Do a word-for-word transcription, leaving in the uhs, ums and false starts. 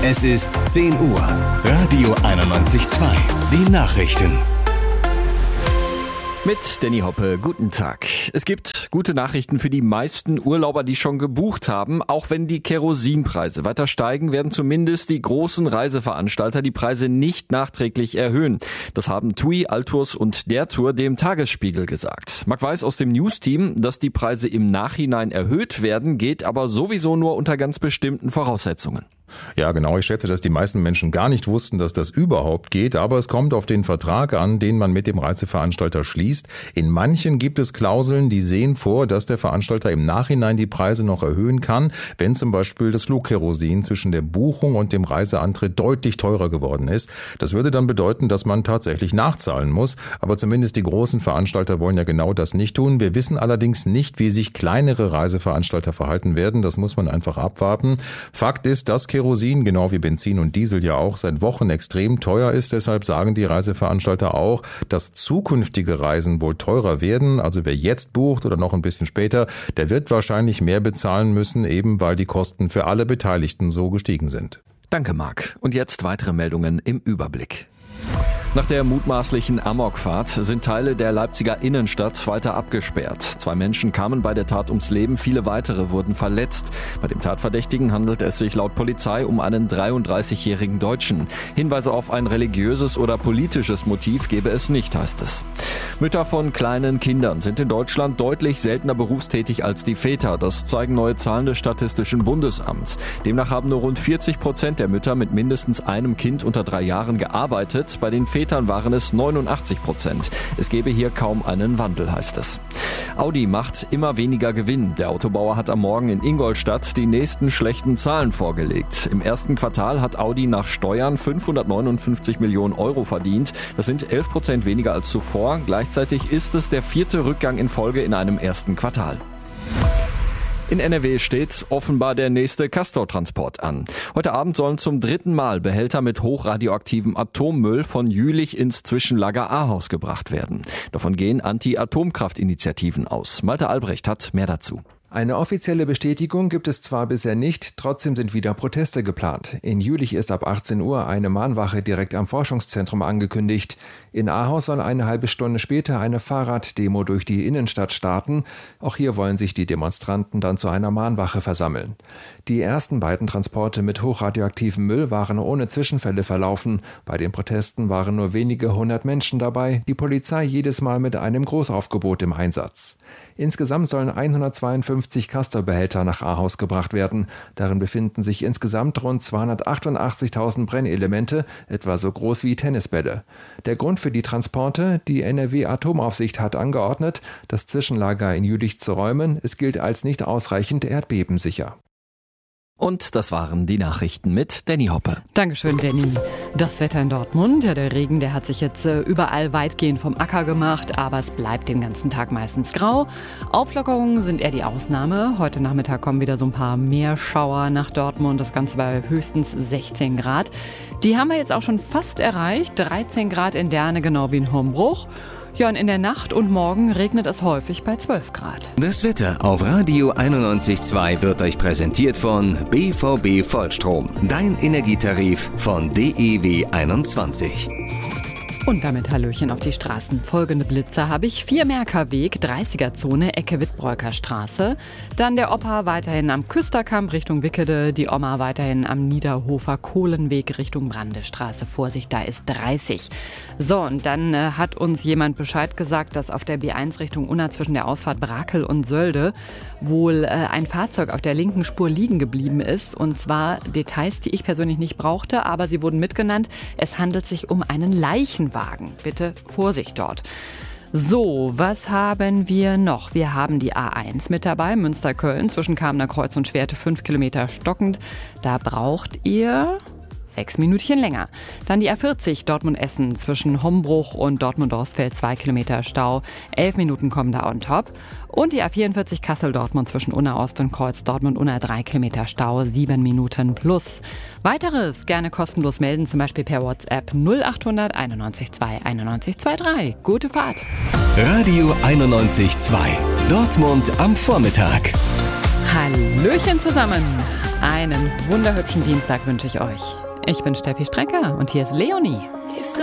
Es ist zehn Uhr. Radio einundneunzig Komma zwei. Die Nachrichten. Mit Danny Hoppe, guten Tag. Es gibt gute Nachrichten für die meisten Urlauber, die schon gebucht haben. Auch wenn die Kerosinpreise weiter steigen, werden zumindest die großen Reiseveranstalter die Preise nicht nachträglich erhöhen. Das haben TUI, Altours und der Tour dem Tagesspiegel gesagt. Marc Weiß aus dem News-Team, dass die Preise im Nachhinein erhöht werden, geht aber sowieso nur unter ganz bestimmten Voraussetzungen. Ja, genau. Ich schätze, dass die meisten Menschen gar nicht wussten, dass das überhaupt geht. Aber es kommt auf den Vertrag an, den man mit dem Reiseveranstalter schließt. In manchen gibt es Klauseln, die sehen vor, dass der Veranstalter im Nachhinein die Preise noch erhöhen kann, wenn zum Beispiel das Flugkerosin zwischen der Buchung und dem Reiseantritt deutlich teurer geworden ist. Das würde dann bedeuten, dass man tatsächlich nachzahlen muss. Aber zumindest die großen Veranstalter wollen ja genau das nicht tun. Wir wissen allerdings nicht, wie sich kleinere Reiseveranstalter verhalten werden. Das muss man einfach abwarten. Fakt ist, dass Kerosin, genau wie Benzin und Diesel ja auch, seit Wochen extrem teuer ist. Deshalb sagen die Reiseveranstalter auch, dass zukünftige Reisen wohl teurer werden. Also wer jetzt bucht oder noch ein bisschen später, der wird wahrscheinlich mehr bezahlen müssen, eben weil die Kosten für alle Beteiligten so gestiegen sind. Danke, Marc. Und jetzt weitere Meldungen im Überblick. Nach der mutmaßlichen Amokfahrt sind Teile der Leipziger Innenstadt weiter abgesperrt. Zwei Menschen kamen bei der Tat ums Leben, viele weitere wurden verletzt. Bei dem Tatverdächtigen handelt es sich laut Polizei um einen dreiunddreißigjährigen Deutschen. Hinweise auf ein religiöses oder politisches Motiv gebe es nicht, heißt es. Mütter von kleinen Kindern sind in Deutschland deutlich seltener berufstätig als die Väter. Das zeigen neue Zahlen des Statistischen Bundesamts. Demnach haben nur rund vierzig Prozent der Mütter mit mindestens einem Kind unter drei Jahren gearbeitet. Bei den Vätern waren es neunundachtzig Prozent. Es gebe hier kaum einen Wandel, heißt es. Audi macht immer weniger Gewinn. Der Autobauer hat am Morgen in Ingolstadt die nächsten schlechten Zahlen vorgelegt. Im ersten Quartal hat Audi nach Steuern fünfhundertneunundfünfzig Millionen Euro verdient. Das sind elf Prozent weniger als zuvor. Gleichzeitig ist es der vierte Rückgang in Folge in einem ersten Quartal. In N R W steht offenbar der nächste Castor-Transport an. Heute Abend sollen zum dritten Mal Behälter mit hochradioaktivem Atommüll von Jülich ins Zwischenlager Ahaus gebracht werden. Davon gehen Anti-Atomkraft-Initiativen aus. Malte Albrecht hat mehr dazu. Eine offizielle Bestätigung gibt es zwar bisher nicht, trotzdem sind wieder Proteste geplant. In Jülich ist ab achtzehn Uhr eine Mahnwache direkt am Forschungszentrum angekündigt. In Ahaus soll eine halbe Stunde später eine Fahrraddemo durch die Innenstadt starten. Auch hier wollen sich die Demonstranten dann zu einer Mahnwache versammeln. Die ersten beiden Transporte mit hochradioaktivem Müll waren ohne Zwischenfälle verlaufen. Bei den Protesten waren nur wenige hundert Menschen dabei, die Polizei jedes Mal mit einem Großaufgebot im Einsatz. Insgesamt sollen hundertzweiundfünfzig Castor-Behälter nach Ahaus gebracht werden. Darin befinden sich insgesamt rund zweihundertachtundachtzigtausend Brennelemente, etwa so groß wie Tennisbälle. Der Grund für die Transporte: die N R W-Atomaufsicht hat angeordnet, das Zwischenlager in Jülich zu räumen. Es gilt als nicht ausreichend erdbebensicher. Und das waren die Nachrichten mit Danny Hoppe. Dankeschön, Danny. Das Wetter in Dortmund, ja, der Regen, der hat sich jetzt äh, überall weitgehend vom Acker gemacht, aber es bleibt den ganzen Tag meistens grau. Auflockerungen sind eher die Ausnahme. Heute Nachmittag kommen wieder so ein paar Meerschauer nach Dortmund. Das Ganze bei höchstens sechzehn Grad. Die haben wir jetzt auch schon fast erreicht. dreizehn Grad in Derne, genau wie in Hombruch. Ja, und in der Nacht und morgen regnet es häufig bei zwölf Grad. Das Wetter auf Radio einundneunzig Komma zwei wird euch präsentiert von B V B Vollstrom. Dein Energietarif von D E W einundzwanzig. Und damit Hallöchen auf die Straßen. Folgende Blitzer habe ich. Vier-Merker-Weg, dreißiger-Zone, Ecke Wittbreuker Straße. Dann der Opa weiterhin am Küsterkamp Richtung Wickede. Die Oma weiterhin am Niederhofer Kohlenweg Richtung Brandestraße. Vorsicht, da ist dreißig. So, und dann äh, hat uns jemand Bescheid gesagt, dass auf der B eins Richtung Unna zwischen der Ausfahrt Brakel und Sölde wohl äh, ein Fahrzeug auf der linken Spur liegen geblieben ist. Und zwar Details, die ich persönlich nicht brauchte, aber sie wurden mitgenannt. Es handelt sich um einen Leichenwagen. Bitte Vorsicht dort. So, was haben wir noch? Wir haben die A eins mit dabei, Münster-Köln, zwischen Kamener Kreuz und Schwerte, fünf Kilometer stockend. Da braucht ihr sechs Minütchen länger. Dann die A vierzig Dortmund-Essen zwischen Hombruch und Dortmund-Dorstfeld, zwei Kilometer Stau. elf Minuten kommen da on top. Und die A vierundvierzig Kassel-Dortmund zwischen Unna Ost und Kreuz Dortmund-Unna, drei Kilometer Stau, sieben Minuten plus. Weiteres gerne kostenlos melden, zum Beispiel per WhatsApp null achthundert einundneunzig zwei einundneunzig drei. Gute Fahrt. Radio einundneunzig Komma zwei. Dortmund am Vormittag. Hallöchen zusammen. Einen wunderhübschen Dienstag wünsche ich euch. Ich bin Steffi Strecker und hier ist Leonie.